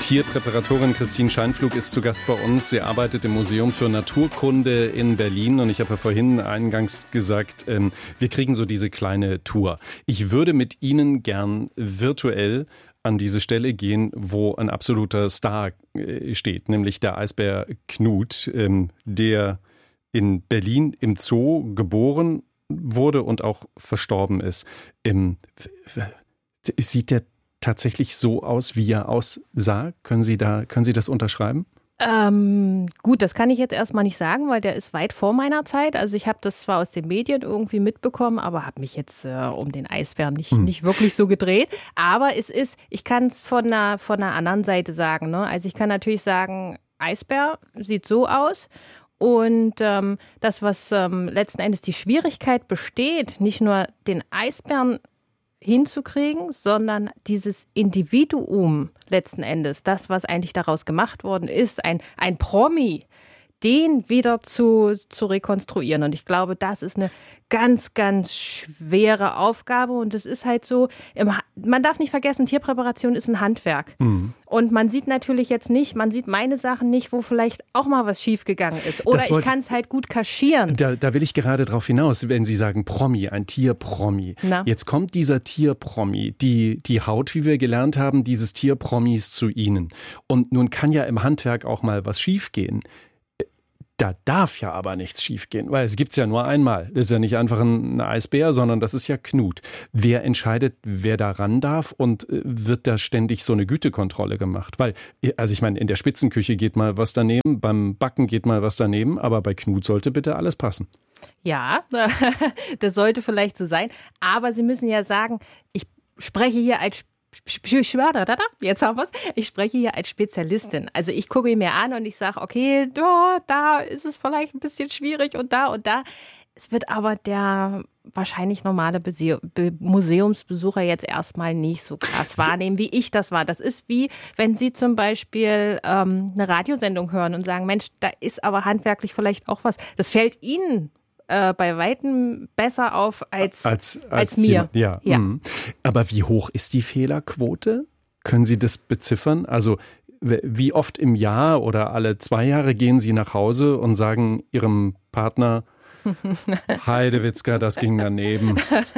Tierpräparatorin Christine Scheinpflug ist zu Gast bei uns. Sie arbeitet im Museum für Naturkunde in Berlin und ich habe ja vorhin eingangs gesagt, wir kriegen so diese kleine Tour. Ich würde mit Ihnen gern virtuell an diese Stelle gehen, wo ein absoluter Star steht, nämlich der Eisbär Knut, der in Berlin im Zoo geboren wurde und auch verstorben ist. Sieht der tatsächlich so aus, wie er aussah? Können Sie das unterschreiben? Gut, das kann ich jetzt erstmal nicht sagen, weil der ist weit vor meiner Zeit. Also ich habe das zwar aus den Medien irgendwie mitbekommen, aber habe mich jetzt um den Eisbären nicht wirklich so gedreht. Aber ich kann es von einer anderen Seite sagen, ne? Also ich kann natürlich sagen, Eisbär sieht so aus. Und das, was letzten Endes die Schwierigkeit besteht, nicht nur den Eisbären hinzukriegen, sondern dieses Individuum letzten Endes, das, was eigentlich daraus gemacht worden ist, ein Promi, den wieder zu rekonstruieren. Und ich glaube, das ist eine ganz, ganz schwere Aufgabe. Und es ist halt so, man darf nicht vergessen, Tierpräparation ist ein Handwerk. Mhm. Und man sieht natürlich jetzt nicht, man sieht meine Sachen nicht, wo vielleicht auch mal was schiefgegangen ist. Oder ich kann es halt gut kaschieren. Da will ich gerade drauf hinaus, wenn Sie sagen Promi, ein Tierpromi. Jetzt kommt dieser Tierpromi, die Haut, wie wir gelernt haben, dieses Tierpromis zu Ihnen. Und nun kann ja im Handwerk auch mal was schiefgehen. Da darf ja aber nichts schiefgehen, weil es gibt es ja nur einmal. Das ist ja nicht einfach ein Eisbär, sondern das ist ja Knut. Wer entscheidet, wer da ran darf und wird da ständig so eine Gütekontrolle gemacht? Weil, also ich meine, in der Spitzenküche geht mal was daneben, beim Backen geht mal was daneben, aber bei Knut sollte bitte alles passen. Ja, das sollte vielleicht so sein. Aber Sie müssen ja sagen, ich spreche hier als Jetzt haben wir es. Ich spreche hier als Spezialistin. Also ich gucke ihn mir an und ich sage, okay, da ist es vielleicht ein bisschen schwierig und da und da. Es wird aber der wahrscheinlich normale Museumsbesucher jetzt erstmal nicht so krass wahrnehmen, wie ich das war. Das ist wie, wenn Sie zum Beispiel eine Radiosendung hören und sagen, Mensch, da ist aber handwerklich vielleicht auch was. Das fällt Ihnen bei Weitem besser auf als mir. Ja. Aber wie hoch ist die Fehlerquote? Können Sie das beziffern? Also wie oft im Jahr oder alle 2 Jahre gehen Sie nach Hause und sagen Ihrem Partner, Heidewitzka, das ging daneben.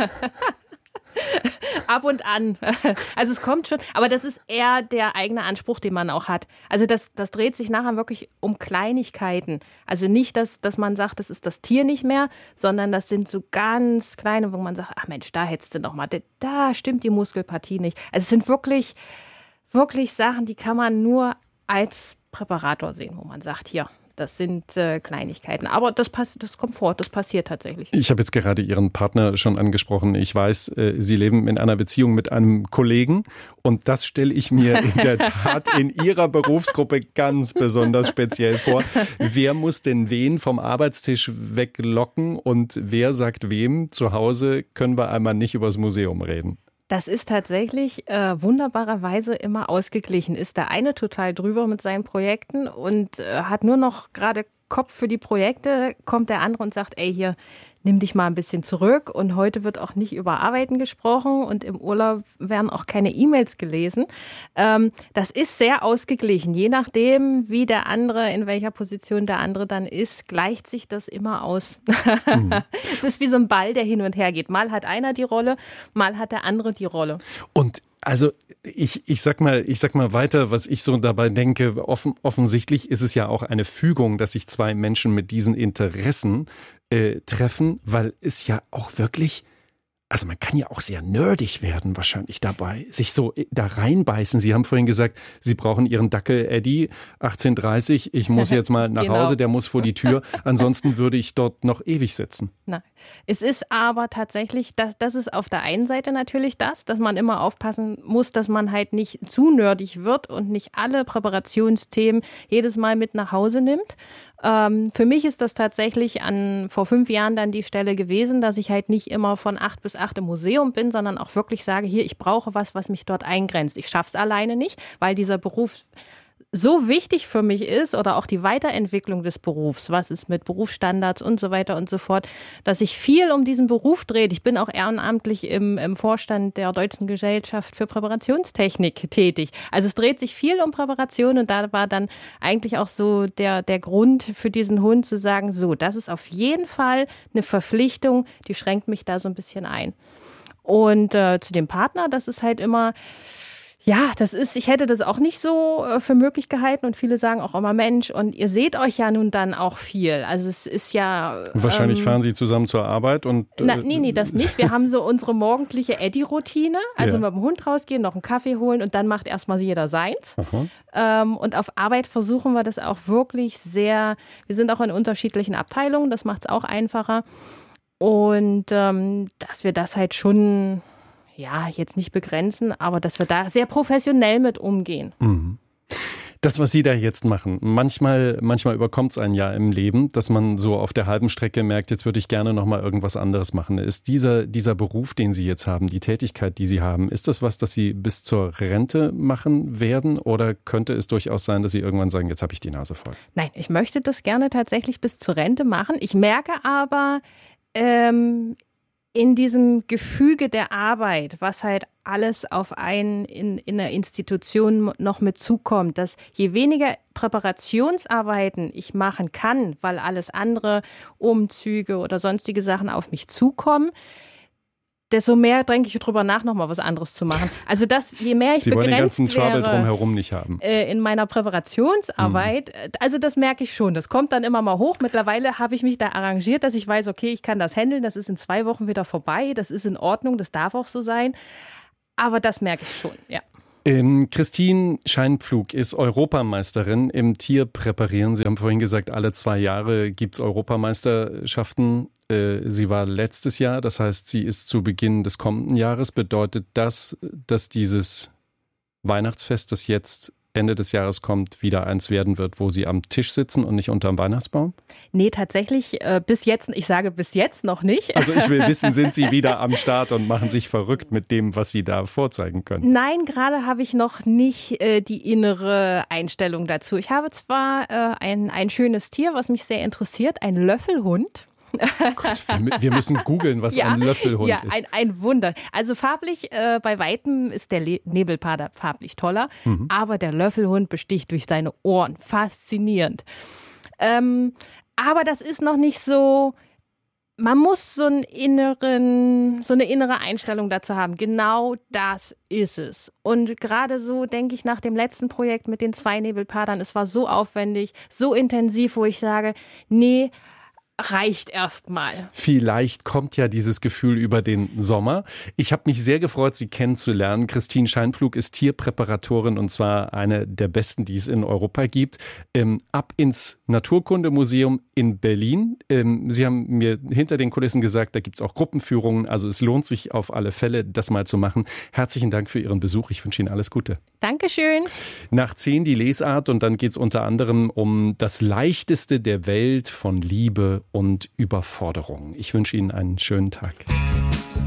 Ab und an. Also es kommt schon, aber das ist eher der eigene Anspruch, den man auch hat. Also das dreht sich nachher wirklich um Kleinigkeiten. Also nicht, dass man sagt, das ist das Tier nicht mehr, sondern das sind so ganz kleine, wo man sagt, ach Mensch, da hättest du noch mal, da stimmt die Muskelpartie nicht. Also es sind wirklich, wirklich Sachen, die kann man nur als Präparator sehen, wo man sagt, hier, das sind Kleinigkeiten. Aber das kommt vor, das passiert tatsächlich. Ich habe jetzt gerade Ihren Partner schon angesprochen. Ich weiß, Sie leben in einer Beziehung mit einem Kollegen. Und das stelle ich mir in der Tat in Ihrer Berufsgruppe ganz besonders speziell vor. Wer muss denn wen vom Arbeitstisch weglocken? Und wer sagt wem, zu Hause können wir einmal nicht über das Museum reden? Das ist tatsächlich wunderbarerweise immer ausgeglichen. Ist der eine total drüber mit seinen Projekten und hat nur noch gerade Kopf für die Projekte, kommt der andere und sagt, ey, hier, nimm dich mal ein bisschen zurück. Und heute wird auch nicht über Arbeiten gesprochen und im Urlaub werden auch keine E-Mails gelesen. Das ist sehr ausgeglichen. Je nachdem, wie der andere, in welcher Position der andere dann ist, gleicht sich das immer aus. Es ist wie so ein Ball, der hin und her geht. Mal hat einer die Rolle, mal hat der andere die Rolle. Und also ich sag mal weiter, was ich so dabei denke. Offensichtlich ist es ja auch eine Fügung, dass sich 2 Menschen mit diesen Interessen treffen, weil es ja auch wirklich, also man kann ja auch sehr nerdig werden wahrscheinlich dabei, sich so da reinbeißen. Sie haben vorhin gesagt, Sie brauchen Ihren Dackel Eddie, 18:30, ich muss jetzt mal nach Hause, der muss vor die Tür, ansonsten würde ich dort noch ewig sitzen. Nein. Es ist aber tatsächlich, das ist auf der einen Seite natürlich das, dass man immer aufpassen muss, dass man halt nicht zu nerdig wird und nicht alle Präparationsthemen jedes Mal mit nach Hause nimmt. Für mich ist das tatsächlich vor 5 Jahren dann die Stelle gewesen, dass ich halt nicht immer von 8 bis 8 im Museum bin, sondern auch wirklich sage, hier, ich brauche was mich dort eingrenzt. Ich schaffe es alleine nicht, weil dieser Beruf so wichtig für mich ist oder auch die Weiterentwicklung des Berufs, was ist mit Berufsstandards und so weiter und so fort, dass sich viel um diesen Beruf dreht. Ich bin auch ehrenamtlich im Vorstand der Deutschen Gesellschaft für Präparationstechnik tätig. Also es dreht sich viel um Präparation und da war dann eigentlich auch so der Grund für diesen Hund zu sagen, so, das ist auf jeden Fall eine Verpflichtung, die schränkt mich da so ein bisschen ein. Und zu dem Partner, das ist halt immer... Ja, ich hätte das auch nicht so für möglich gehalten und viele sagen auch immer, Mensch, und ihr seht euch ja nun dann auch viel. Also es ist ja... Wahrscheinlich fahren Sie zusammen zur Arbeit und... Nee, das nicht. Wir haben so unsere morgendliche Eddy-Routine, also mit dem Hund rausgehen, noch einen Kaffee holen und dann macht erstmal jeder seins. Und auf Arbeit versuchen wir das auch wirklich sehr, wir sind auch in unterschiedlichen Abteilungen, das macht es auch einfacher. Und dass wir das halt schon... Ja, jetzt nicht begrenzen, aber dass wir da sehr professionell mit umgehen. Das, was Sie da jetzt machen, manchmal überkommt es einen ja im Leben, dass man so auf der halben Strecke merkt, jetzt würde ich gerne noch mal irgendwas anderes machen. Ist dieser Beruf, den Sie jetzt haben, die Tätigkeit, die Sie haben, ist das was, das Sie bis zur Rente machen werden? Oder könnte es durchaus sein, dass Sie irgendwann sagen, jetzt habe ich die Nase voll? Nein, ich möchte das gerne tatsächlich bis zur Rente machen. Ich merke aber, in diesem Gefüge der Arbeit, was halt alles auf einen in einer Institution noch mit zukommt, dass je weniger Präparationsarbeiten ich machen kann, weil alles andere, Umzüge oder sonstige Sachen auf mich zukommen, desto mehr denke ich drüber nach, noch mal was anderes zu machen. Also je mehr ich Sie wollen den ganzen Trouble wäre, drumherum nicht haben. In meiner Präparationsarbeit, also das merke ich schon. Das kommt dann immer mal hoch. Mittlerweile habe ich mich da arrangiert, dass ich weiß, okay, ich kann das handeln, das ist in 2 Wochen wieder vorbei, das ist in Ordnung, das darf auch so sein. Aber das merke ich schon, ja. Christine Scheinpflug ist Europameisterin im Tierpräparieren. Sie haben vorhin gesagt, alle 2 Jahre gibt es Europameisterschaften. Sie war letztes Jahr, das heißt, sie ist zu Beginn des kommenden Jahres. Bedeutet das, dass dieses Weihnachtsfest, das jetzt Ende des Jahres kommt, wieder eins werden wird, wo Sie am Tisch sitzen und nicht unterm Weihnachtsbaum? Nee, tatsächlich bis jetzt, ich sage bis jetzt noch nicht. Also ich will wissen, sind Sie wieder am Start und machen sich verrückt mit dem, was Sie da vorzeigen können? Nein, gerade habe ich noch nicht die innere Einstellung dazu. Ich habe zwar ein schönes Tier, was mich sehr interessiert, ein Löffelhund. Oh Gott, wir müssen googeln, was ein Löffelhund ist. Ja, ein Wunder. Also farblich, bei Weitem ist der Nebelpader farblich toller, aber der Löffelhund besticht durch seine Ohren. Faszinierend. Aber das ist noch nicht so, man muss so eine innere Einstellung dazu haben. Genau das ist es. Und gerade so denke ich nach dem letzten Projekt mit den 2 Nebelpadern, es war so aufwendig, so intensiv, wo ich sage, nee, reicht erstmal. Vielleicht kommt ja dieses Gefühl über den Sommer. Ich habe mich sehr gefreut, Sie kennenzulernen. Christine Scheinpflug ist Tierpräparatorin und zwar eine der besten, die es in Europa gibt. Ab ins Naturkundemuseum in Berlin. Sie haben mir hinter den Kulissen gesagt, da gibt es auch Gruppenführungen. Also es lohnt sich auf alle Fälle, das mal zu machen. Herzlichen Dank für Ihren Besuch. Ich wünsche Ihnen alles Gute. Dankeschön. Nach 10 die Lesart und dann geht es unter anderem um das Leichteste der Welt von Liebe und Überforderung. Ich wünsche Ihnen einen schönen Tag.